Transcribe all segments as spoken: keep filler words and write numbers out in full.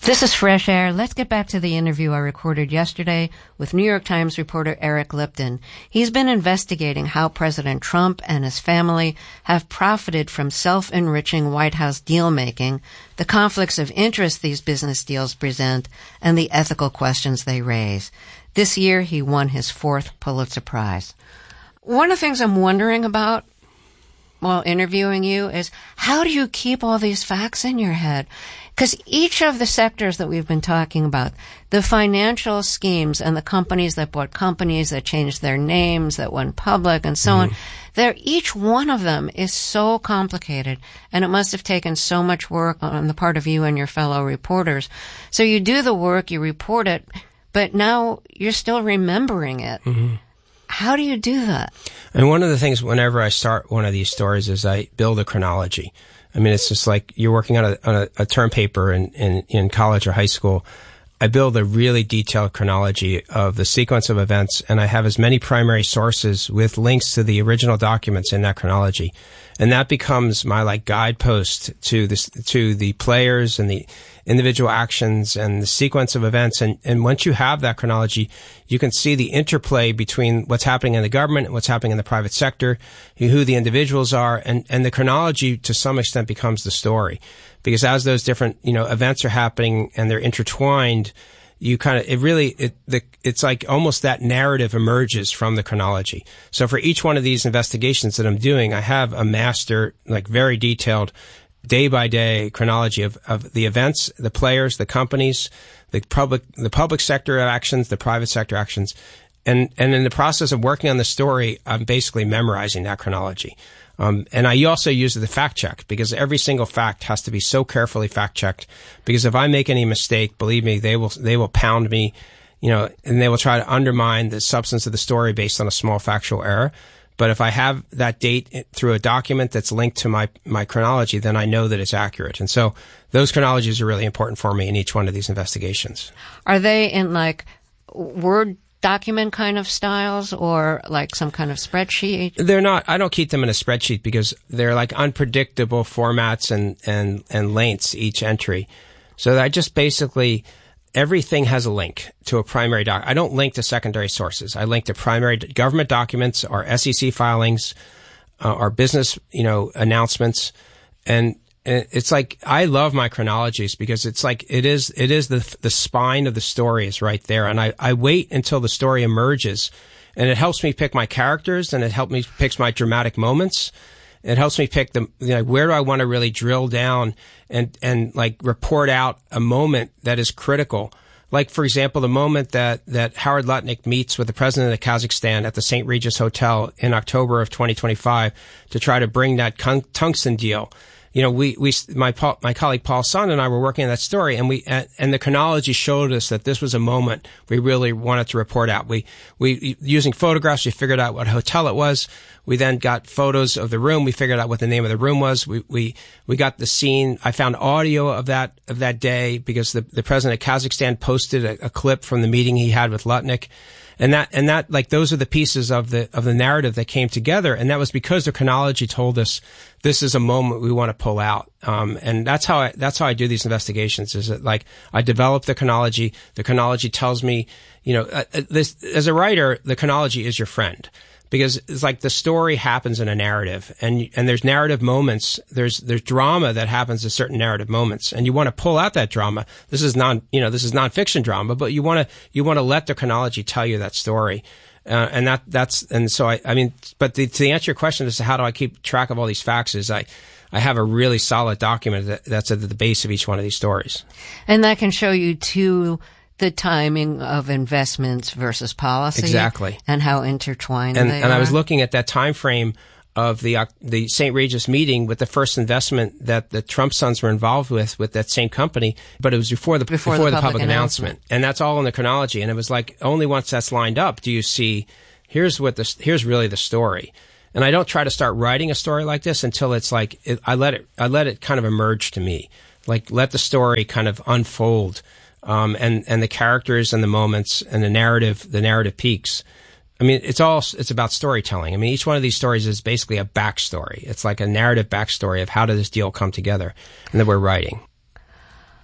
This is Fresh Air. Let's get back to the interview I recorded yesterday with New York Times reporter Eric Lipton. He's been investigating how President Trump and his family have profited from self-enriching White House deal-making, the conflicts of interest these business deals present, and the ethical questions they raise. This year, he won his fourth Pulitzer Prize. One of the things I'm wondering about while interviewing you is, how do you keep all these facts in your head? Because each of the sectors that we've been talking about, the financial schemes and the companies that bought companies, that changed their names, that went public, and so mm-hmm. on, they're, each one of them is so complicated, and it must have taken so much work on the part of you and your fellow reporters. So you do the work, you report it, but now you're still remembering it. Mm-hmm. How do you do that? And one of the things whenever I start one of these stories is I build a chronology. I mean, it's just like you're working on a, on a, a term paper in, in, in college or high school. I build a really detailed chronology of the sequence of events, and I have as many primary sources with links to the original documents in that chronology. And that becomes my like guidepost to this, to the players and the individual actions and the sequence of events. And, and once you have that chronology, you can see the interplay between what's happening in the government and what's happening in the private sector, who the individuals are, and, and the chronology to some extent becomes the story. Because as those different, you know, events are happening and they're intertwined, you kind of, it really, it, the, it's like almost that narrative emerges from the chronology. So for each one of these investigations that I'm doing, I have a master, like very detailed, day by day chronology of, of the events, the players, the companies, the public, the public sector actions, the private sector actions. And, and in the process of working on the story, I'm basically memorizing that chronology. Um, and I also use the fact check, because every single fact has to be so carefully fact checked, because if I make any mistake, believe me, they will, they will pound me, you know, and they will try to undermine the substance of the story based on a small factual error. But if I have that date through a document that's linked to my, my chronology, then I know that it's accurate. And so those chronologies are really important for me in each one of these investigations. Are they in like Word document kind of styles or like some kind of spreadsheet? They're not. I don't keep them in a spreadsheet because they're like unpredictable formats and, and, and lengths, each entry. So I just basically, everything has a link to a primary doc. I don't link to secondary sources. I link to primary government documents, our S E C filings, uh, our business, you know, announcements. And it's like, I love my chronologies because it's like, it is, it is the, the spine of the story is right there. And I, I wait until the story emerges, and it helps me pick my characters, and it helps me pick my dramatic moments. It helps me pick the, you know, where do I want to really drill down and, and like report out a moment that is critical. Like, for example, the moment that, that Howard Lutnick meets with the president of Kazakhstan at the Saint Regis Hotel in October of twenty twenty-five to try to bring that tungsten deal. You know, we, we, my, my colleague Paul Sun and I were working on that story, and we, and the chronology showed us that this was a moment we really wanted to report out. We, we, using photographs, we figured out what hotel it was. We then got photos of the room. We figured out what the name of the room was. We, we, we got the scene. I found audio of that, of that day because the, the president of Kazakhstan posted a, a clip from the meeting he had with Lutnick. And that, and that, like, those are the pieces of the, of the narrative that came together. And that was because the chronology told us this is a moment we want to pull out. Um, and that's how I, that's how I do these investigations, is that, like, I develop the chronology. The chronology tells me, you know, uh, this, as a writer, the chronology is your friend. Because it's like the story happens in a narrative, and and there's narrative moments, there's there's drama that happens at certain narrative moments, and you want to pull out that drama. This is non, you know, this is nonfiction drama, but you want to you want to let the chronology tell you that story, uh, and that that's and so I I mean, but the, to answer your question as to how do I keep track of all these facts, is I I have a really solid document that, that's at the base of each one of these stories, and that can show you too the timing of investments versus policy. Exactly. And how intertwined and, they and are. I was looking at that time frame of the, uh, the Saint Regis meeting with the first investment that the Trump sons were involved with, with that same company, but it was before the, before, before the, the public, public announcement. announcement. And that's all in the chronology. And it was like, only once that's lined up do you see, here's what the, here's really the story. And I don't try to start writing a story like this until it's like, it, I let it, I let it kind of emerge to me. Like, let the story kind of unfold. Um, and, and the characters and the moments and the narrative, the narrative peaks. I mean, it's all, it's about storytelling. I mean, each one of these stories is basically a backstory. It's like a narrative backstory of how did this deal come together and that we're writing.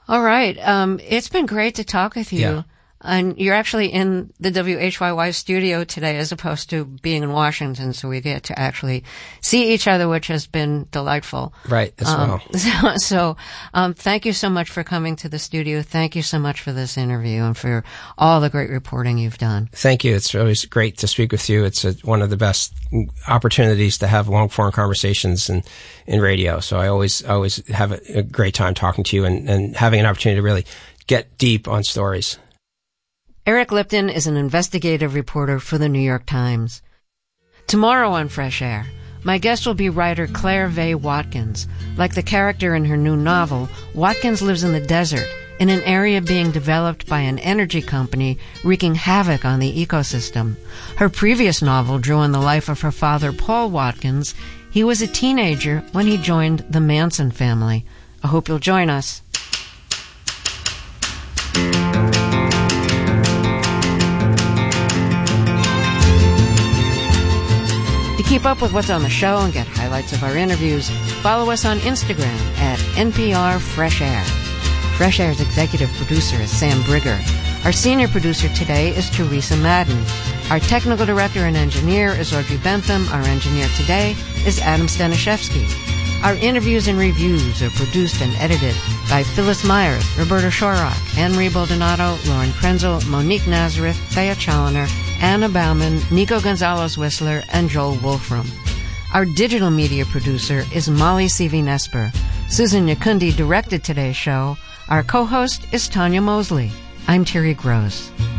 All right. Um, it's been great to talk with you. Yeah. And you're actually in the W H Y Y studio today as opposed to being in Washington, so we get to actually see each other, which has been delightful. Right, as um, well. So, so um, thank you so much for coming to the studio. Thank you so much for this interview and for all the great reporting you've done. Thank you. It's always great to speak with you. It's a, one of the best opportunities to have long-form conversations in, in radio. So I always always have a, a great time talking to you and, and having an opportunity to really get deep on stories. Eric Lipton is an investigative reporter for the New York Times. Tomorrow on Fresh Air, my guest will be writer Claire Vaye Watkins. Like the character in her new novel, Watkins lives in the desert, in an area being developed by an energy company wreaking havoc on the ecosystem. Her previous novel drew on the life of her father, Paul Watkins. He was a teenager when he joined the Manson family. I hope you'll join us. To keep up with what's on the show and get highlights of our interviews, follow us on Instagram at N P R Fresh Air. Fresh Air's executive producer is Sam Brigger. Our senior producer today is Teresa Madden. Our technical director and engineer is Audrey Bentham. Our engineer today is Adam Staniszewski. Our interviews and reviews are produced and edited by Phyllis Myers, Roberta Shorrock, Anne-Marie Baldonado, Lauren Krenzel, Monique Nazareth, Thea Challoner, Anna Bauman, Nico Gonzalez-Whistler, and Joel Wolfram. Our digital media producer is Molly Seavey-Nesper. Susan Nyakundi directed today's show. Our co-host is Tanya Mosley. I'm Terry Gross.